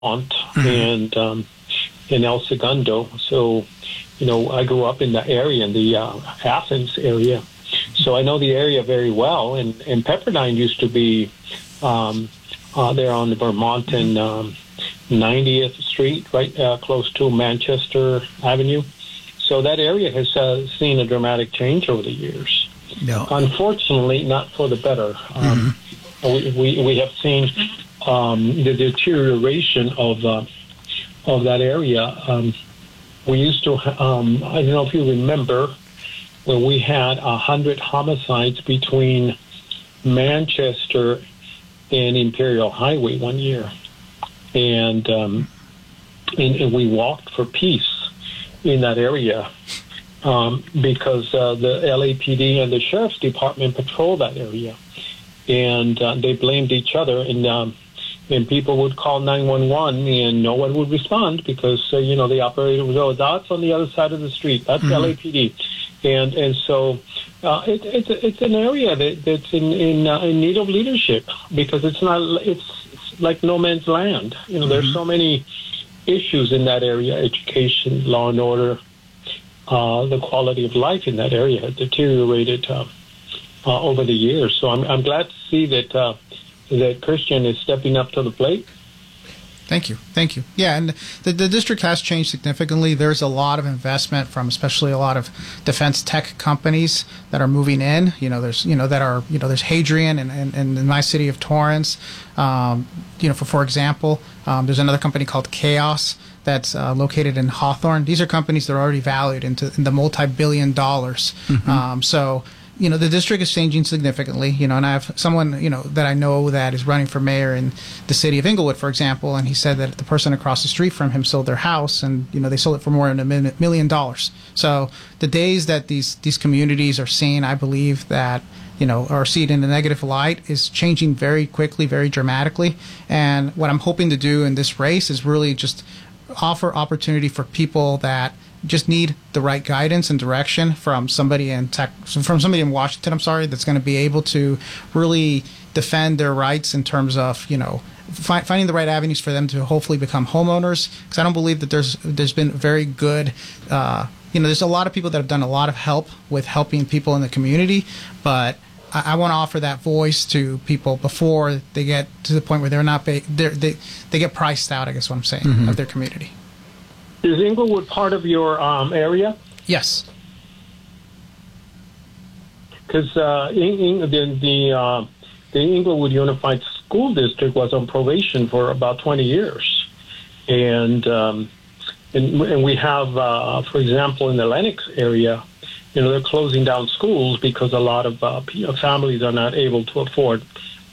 and El Segundo. So, I grew up in the area, in the Athens area. So I know the area very well. And Pepperdine used to be there on the Vermont and 90th Street, right close to Manchester Avenue. So that area has seen a dramatic change over the years. No. Unfortunately, not for the better. We have seen the deterioration of that area. We used to, I don't know if you remember, when we had 100 homicides between Manchester and Imperial Highway one year, and we walked for peace in that area because the LAPD and the Sheriff's Department patrol that area, and they blamed each other, and people would call 911 and no one would respond because the operator would go, that's on the other side of the street, that's LAPD, and so it's an area that's in need of leadership because it's like no man's land. There's so many issues in that area: education, law and order. The quality of life in that area has deteriorated over the years. So I'm glad to see that Christian is stepping up to the plate. Thank you. Yeah, and the district has changed significantly. There's a lot of investment from especially a lot of defense tech companies that are moving in. There's Hadrian and in my city of Torrance. For example, there's another company called Chaos that's located in Hawthorne. These are companies that are already valued in the multi-billion dollars. So the district is changing significantly, and I have someone, that I know that is running for mayor in the city of Inglewood, for example, and he said that the person across the street from him sold their house, and, they sold it for more than $1 million. So the days that these communities are seeing, I believe that, or see it in a negative light is changing very quickly, very dramatically. And what I'm hoping to do in this race is really just offer opportunity for people that just need the right guidance and direction from somebody in Washington, that's going to be able to really defend their rights in terms of, finding the right avenues for them to hopefully become homeowners. Because I don't believe that there's been very good, there's a lot of people that have done a lot of help with helping people in the community, but I want to offer that voice to people before they get to the point where they get priced out, I guess what I'm saying, of their community. Is Inglewood part of your area? Yes. Because the Inglewood Unified School District was on probation for about 20 years. And we have, for example, in the Lenox area, they're closing down schools because a lot of families are not able to afford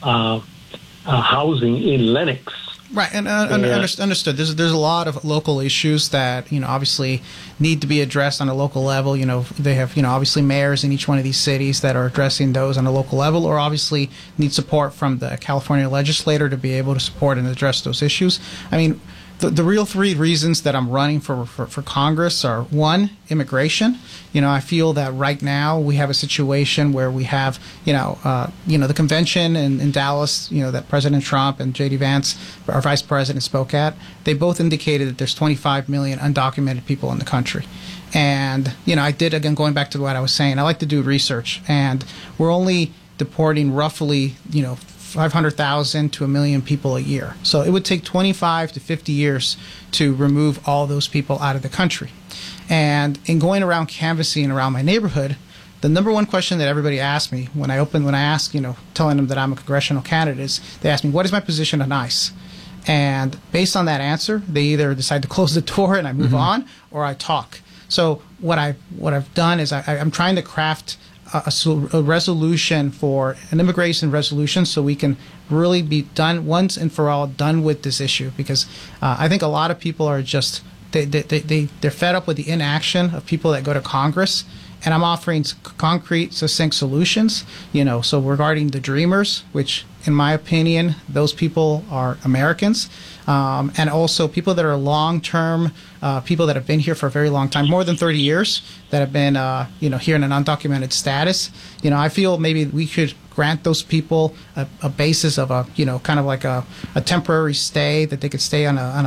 housing in Lenox. Right, and understood. There's a lot of local issues that obviously need to be addressed on a local level. They have obviously mayors in each one of these cities that are addressing those on a local level, or obviously need support from the California legislator to be able to support and address those issues. I mean, the real three reasons that I'm running for Congress are, one, immigration. I feel that right now we have a situation where we have, the convention in Dallas, that President Trump and J.D. Vance, our vice president, spoke at. They both indicated that there's 25 million undocumented people in the country. And, I did, again, going back to what I was saying, I like to do research. And we're only deporting roughly, 500,000 to 1 million people a year. So it would take 25 to 50 years to remove all those people out of the country. And in going around canvassing around my neighborhood, the number one question that everybody asks me when I ask, telling them that I'm a congressional candidate, is they ask me, what is my position on ICE? And based on that answer, they either decide to close the door and I move on, or I talk. So what I've done is I'm trying to craft a resolution for an immigration resolution so we can really be done once and for all with this issue, because I think a lot of people are just they're fed up with the inaction of people that go to Congress, and I'm offering concrete, succinct solutions. So regarding the Dreamers, which in my opinion, those people are Americans, and also people that are long-term, people that have been here for a very long time, more than 30 years, that have been, here in an undocumented status. I feel maybe we could grant those people a basis of a, kind of like a temporary stay that they could stay on a